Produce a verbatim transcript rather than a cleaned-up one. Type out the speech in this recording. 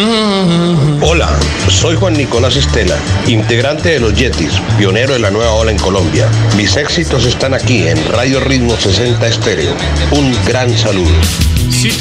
Hola, soy Juan Nicolás Estela, integrante de Los Yetis, pionero de la nueva ola en Colombia. Mis éxitos están aquí en Radio Ritmo sesenta Estéreo. Un gran saludo. Si